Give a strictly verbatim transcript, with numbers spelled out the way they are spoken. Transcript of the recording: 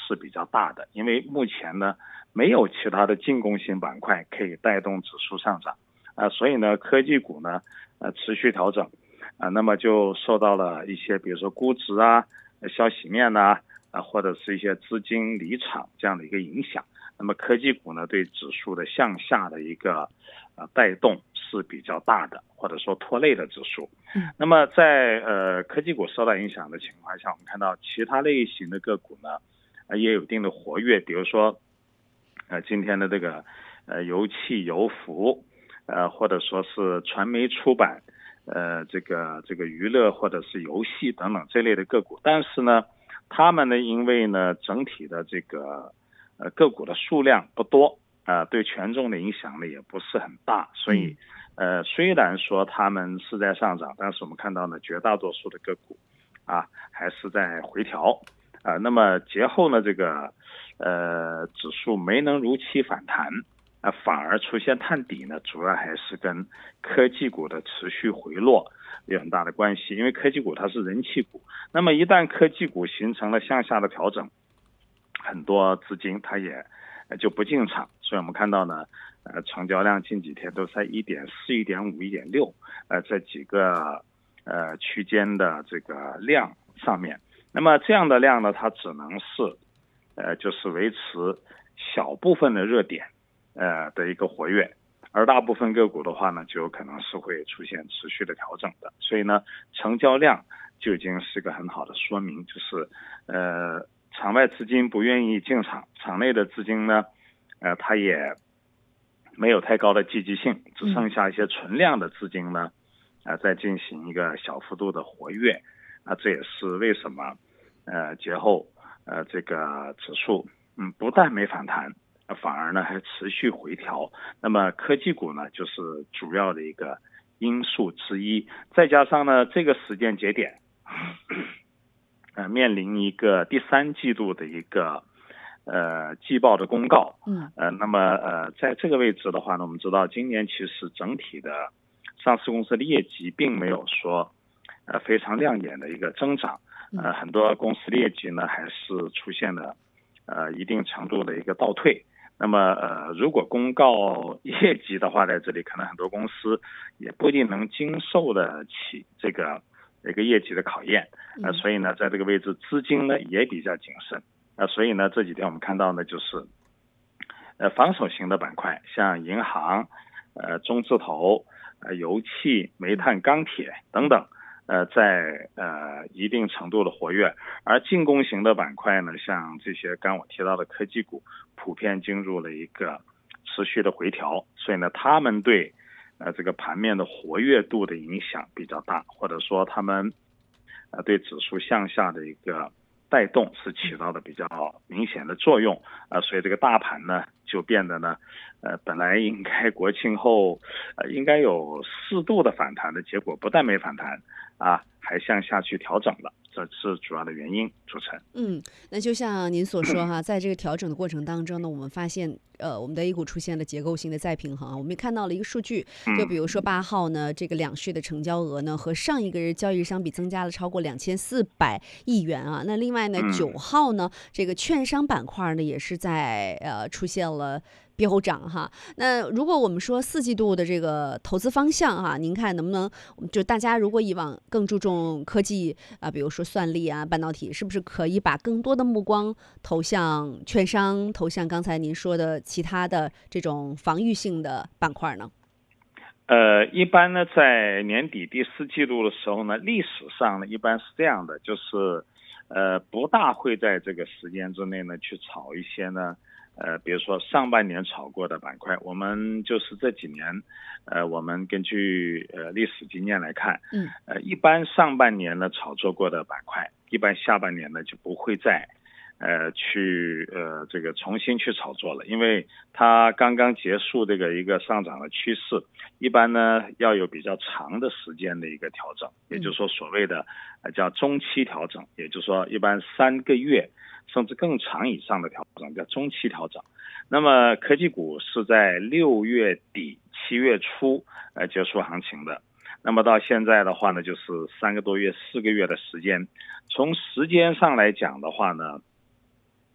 是比较大的，因为目前呢没有其他的进攻性板块可以带动指数上涨啊，所以呢科技股呢呃持续调整啊，那么就受到了一些比如说估值啊、消息面呐啊，或者是一些资金离场这样的一个影响。那么科技股呢对指数的向下的一个呃带动是比较大的，或者说拖累的指数。 嗯， 那么在呃科技股受到影响的情况下，我们看到其他类型的个股呢，呃、也有一定的活跃，比如说呃今天的这个呃油气油服，呃或者说是传媒出版，呃这个这个娱乐或者是游戏等等这类的个股，但是呢，他们呢因为呢整体的这个呃个股的数量不多啊、呃，对权重的影响呢也不是很大，所以呃虽然说他们是在上涨，但是我们看到呢绝大多数的个股啊还是在回调啊、呃，那么节后呢这个呃指数没能如期反弹啊、呃，反而出现探底呢，主要还是跟科技股的持续回落有很大的关系，因为科技股它是人气股，那么一旦科技股形成了向下的调整，很多资金它也就不进场，所以我们看到呢，呃，成交量近几天都在一点四、一点五、一点六，呃，这几个呃区间的这个量上面，那么这样的量呢，它只能是呃就是维持小部分的热点呃的一个活跃，而大部分个股的话呢，就有可能是会出现持续的调整的，所以呢，成交量就已经是个很好的说明，就是呃。场外资金不愿意进场，场内的资金呢，呃，它也没有太高的积极性，只剩下一些存量的资金呢，呃，在进行一个小幅度的活跃，啊、呃，这也是为什么，呃，节后呃这个指数，嗯，不但没反弹，呃、反而呢还持续回调。那么科技股呢，就是主要的一个因素之一，再加上呢这个时间节点。呃，面临一个第三季度的一个呃季报的公告， 嗯， 呃，那么呃，在这个位置的话呢，我们知道今年其实整体的上市公司的业绩并没有说呃非常亮眼的一个增长，呃，很多公司的业绩呢还是出现了呃一定程度的一个倒退。那么呃，如果公告业绩的话，在这里可能很多公司也不一定能经受得起这个。一个业绩的考验，呃，所以呢，在这个位置资金呢也比较谨慎，呃，所以呢这几天我们看到呢就是，呃，防守型的板块，像银行、呃中字头、呃油气、煤炭、钢铁等等，呃，在呃一定程度的活跃，而进攻型的板块呢，像这些刚我提到的科技股，普遍进入了一个持续的回调，所以呢，他们对。呃，这个盘面的活跃度的影响比较大，或者说他们呃对指数向下的一个带动是起到的比较明显的作用，呃，所以这个大盘呢就变得呢，呃，本来应该国庆后呃应该有适度的反弹的结果，不但没反弹啊，还向下去调整了，这是主要的原因。主持人， 嗯，那就像您所说哈，在这个调整的过程当中呢，我们发现，呃，我们的 A 股出现了结构性的再平衡啊。我们也看到了一个数据，就比如说八号呢，这个两市的成交额呢和上一个日交易日相比增加了超过两千四百亿元啊。那另外呢，九号呢，这个券商板块呢也是在呃出现了。飙涨哈，那如果我们说四季度的这个投资方向哈，您看能不能就大家如果以往更注重科技啊，比如说算力啊、半导体，是不是可以把更多的目光投向券商，投向刚才您说的其他的这种防御性的板块呢？ 呃，一般呢，在年底第四季度的时候呢，历史上呢一般是这样的，就是呃不大会在这个时间之内呢去炒一些呢。呃，比如说上半年炒过的板块，我们就是这几年，呃，我们根据呃历史经验来看， 嗯， 呃，一般上半年呢炒作过的板块，一般下半年呢就不会再，呃，去呃这个重新去炒作了，因为它刚刚结束这个一个上涨的趋势，一般呢要有比较长的时间的一个调整，也就是说所谓的呃叫中期调整，也就是说一般三个月。甚至更长以上的调整叫中期调整。那么科技股是在六月底七月初呃结束行情的，那么到现在的话呢就是三个多月四个月的时间。从时间上来讲的话呢，